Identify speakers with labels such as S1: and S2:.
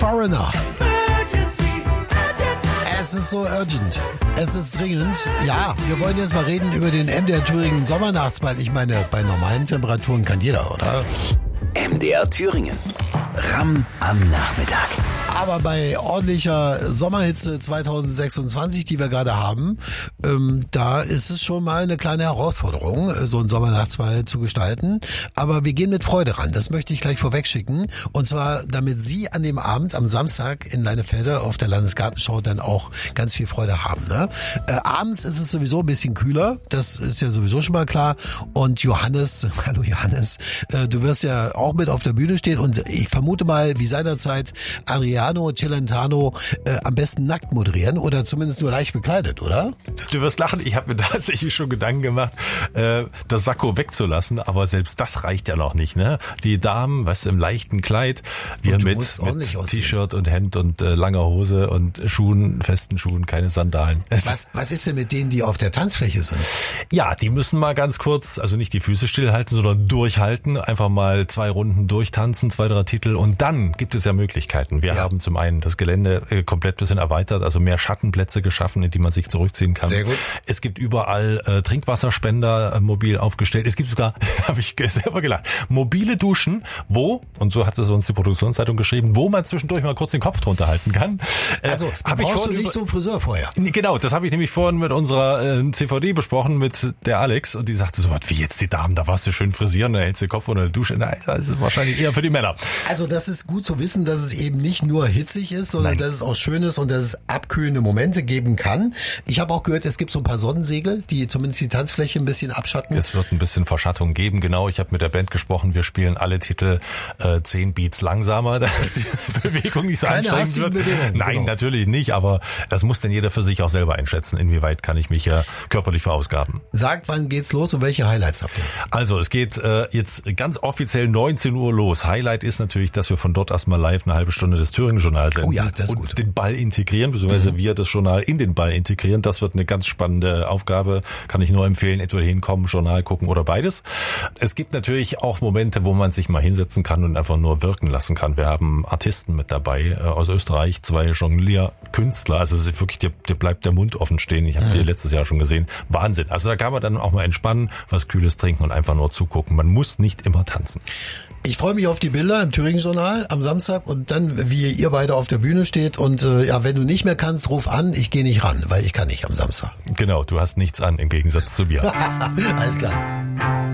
S1: Foreigner. Es ist so urgent. Es ist dringend. Ja, wir wollen jetzt mal reden über den MDR Thüringen Sommernachtsball. Ich meine, bei normalen Temperaturen kann jeder, oder?
S2: MDR Thüringen. Ramm am Nachmittag.
S1: Aber bei ordentlicher Sommerhitze 2026, die wir gerade haben, da ist es schon mal eine kleine Herausforderung, so einen Sommernachtsball zu gestalten. Aber wir gehen mit Freude ran. Das möchte ich gleich vorweg schicken. Und zwar, damit Sie an dem Abend, am Samstag in Leinefelde auf der Landesgartenschau dann auch ganz viel Freude haben. Ne? Abends ist es sowieso ein bisschen kühler. Das ist ja sowieso schon mal klar. Und Johannes, hallo Johannes, du wirst ja auch mit auf der Bühne stehen. Und ich vermute mal, wie seinerzeit Adriano Celentano am besten nackt moderieren oder zumindest nur leicht bekleidet, oder?
S3: Du wirst lachen, ich habe mir tatsächlich schon Gedanken gemacht, das Sakko wegzulassen, aber selbst das reicht ja noch nicht. Ne? Die Damen, weißt du, im leichten Kleid, wir mit T-Shirt und Hemd und langer Hose und Schuhen, festen Schuhen, keine Sandalen.
S1: Was ist denn mit denen, die auf der Tanzfläche sind?
S3: Ja, die müssen mal ganz kurz, also nicht die Füße stillhalten, sondern durchhalten, einfach mal 2 Runden durchtanzen, 2, 3 Titel und dann gibt es ja Möglichkeiten. Wir haben zum einen das Gelände komplett bisschen erweitert, also mehr Schattenplätze geschaffen, in die man sich zurückziehen kann.
S1: Sehr gut.
S3: Es gibt überall Trinkwasserspender mobil aufgestellt. Es gibt sogar, habe ich selber gelacht, mobile Duschen, wo, und so hat es uns die Produktionszeitung geschrieben, wo man zwischendurch mal kurz den Kopf drunter halten kann.
S1: Also brauchst du nicht so einen Friseur vorher.
S3: Genau, das habe ich nämlich vorhin mit unserer CVD besprochen, mit der Alex, und die sagte so, wie jetzt die Damen, da warst du schön frisieren, da hältst du den Kopf unter der Dusche. Nein, das ist wahrscheinlich eher für die Männer.
S1: Also das ist gut zu wissen, dass es eben nicht nur hitzig ist, sondern dass es auch schön ist und dass es abkühlende Momente geben kann. Ich habe auch gehört, es gibt so ein paar Sonnensegel, die zumindest die Tanzfläche ein bisschen abschatten.
S3: Es wird ein bisschen Verschattung geben, genau. Ich habe mit der Band gesprochen, wir spielen alle Titel 10 Beats langsamer, dass die Bewegung nicht so anstrengend wird. Nein, genau. Natürlich nicht, aber das muss denn jeder für sich auch selber einschätzen, inwieweit kann ich mich ja körperlich verausgaben.
S1: Sagt, wann geht's los und welche Highlights habt ihr?
S3: Also es geht jetzt ganz offiziell 19 Uhr los. Highlight ist natürlich, dass wir von dort erstmal live eine halbe Stunde das Thüringen-Journal senden.
S1: Oh ja, das ist
S3: und
S1: gut.
S3: Den Ball integrieren, beziehungsweise wir das Journal in den Ball integrieren. Das wird eine ganz spannende Aufgabe. Kann ich nur empfehlen, entweder hinkommen, Journal gucken oder beides. Es gibt natürlich auch Momente, wo man sich mal hinsetzen kann und einfach nur wirken lassen kann. Wir haben Artisten mit dabei aus Österreich, 2 Jonglierkünstler. Also es ist wirklich, dir bleibt der Mund offen stehen. Ich habe die letztes Jahr schon gesehen. Wahnsinn. Also da kann man dann auch mal entspannen, was Kühles trinken und einfach nur zugucken. Man muss nicht immer tanzen.
S1: Ich freue mich auf die Bilder im Thüringen-Journal am Samstag und dann, wie ihr beide auf der Bühne steht. Und ja, wenn du nicht mehr kannst, ruf an. Ich gehe nicht ran, weil ich kann nicht am Samstag.
S3: Genau, du hast nichts an im Gegensatz zu mir.
S1: Alles klar.